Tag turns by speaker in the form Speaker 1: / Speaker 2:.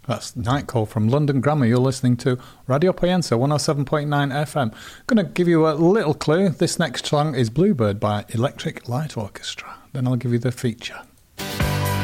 Speaker 1: That's Night Call from London Grammar. You're listening to Radio Pienza 107.9 FM. Going to give you a little clue. This next song is Bluebird by Electric Light Orchestra. Then I'll give you the feature.